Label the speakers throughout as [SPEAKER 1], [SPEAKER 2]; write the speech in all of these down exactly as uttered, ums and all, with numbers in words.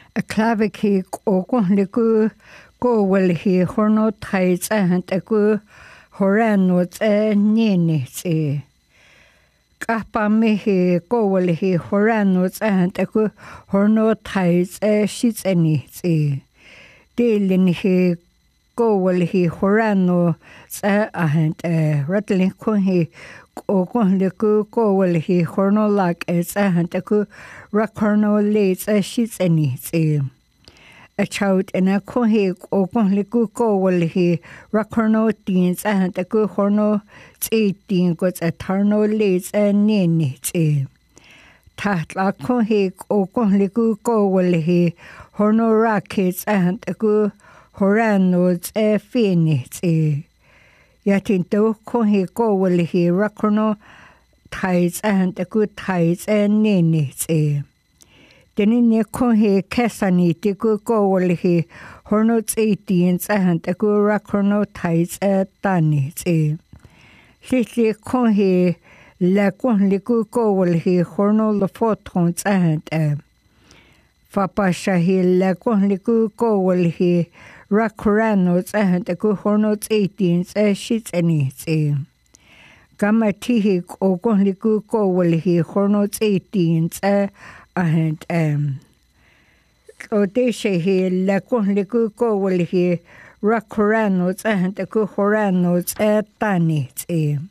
[SPEAKER 1] a claviki ogonliku go will he horno tides and a good horanots a ninity. Kappa mihi go will he horanots and a good horno tides a sheets anity. Dealing he go will he horano and a rattling cohi ogonliku go will he horno like as and a good racorno lates a sheets anity. A child in a cohe or conliku go will he racorno teens and a good horno eighteen goes a tarno lates and ninity. Tatla cohe or conliku go will he horno rackets and a good horanods a finity. Yet in do cohe go will he racorno tides and a good tides and ninity. Denini kohe kesani tiku go will he hornots eighteens and a good racorno tides a tanity. Little kohe lacon liku go will he horno the photons and a Fapashahi lacon liku go will he racoranots and a good hornots eighteens a sheets anity. Gamatihi ogon liku go will he hornots eighteens a and um so they say he lacon liku go will he racoranots and a good horanots a tanity.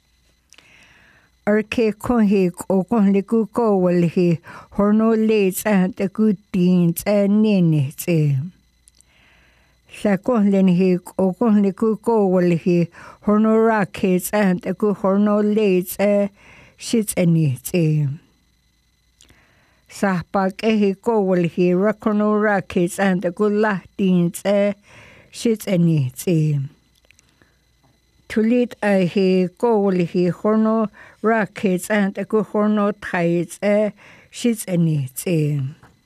[SPEAKER 1] Arke kohe ogon liku go will he horno lates and a good teens and ninity. Lacon len he ogon liku go will he horno rackets and a good horno lates a shits anity. Sahpak ehi go will he racorno rackets and a good latins a shits anity. To lead a he go will he horno rackets and a good horno tides a shits anity.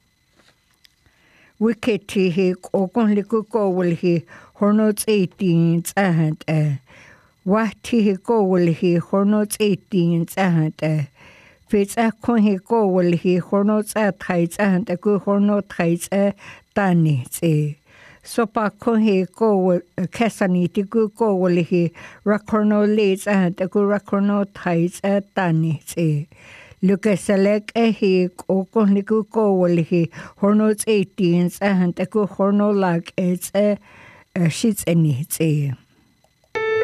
[SPEAKER 1] Wickety he ogon liku go will he hornots eighteens and a what he go will he hornots eighteens and a Fits a cohe go will he hornots a tides and a good horno tides a tanity. Sopa cohe go will casani to good go will he racorno lates and a good racorno tides a tanity. Look at select a he ogon liku go will he hornots eighteens and a good horno lag it's a sheets anity.